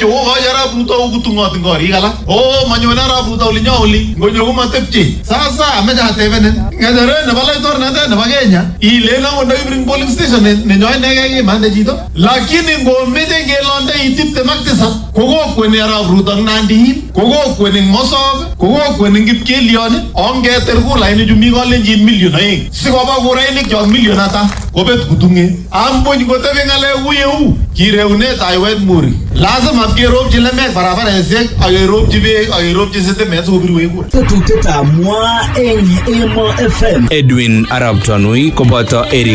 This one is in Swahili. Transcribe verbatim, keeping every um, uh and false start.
che wo ga yara bruto kutungot ngori gala oh manyona ra bruto linyo oli ngonyo kuma tepchi sasa ameja tevenen ngajare ne bala tor na ne bagenya ile na ngo bring police station ne nyoy ne ga mande jito lakini ngo meje gelonde itipte maktisa kogo kwen yara bruto nandi kogo kwen mosob kogo kwen ngipkelione onge terku line jumi gole jin million ai sikoba guraini jog million ata kobet kutunge ambon gote bengale uyeu kireune taiwet muri lazim apke rob jile me barabar aise ay rob jibe ay rob jisete me so biru wego tuteta moi en Emo F M. Edwin Arab Tanui koboto Eric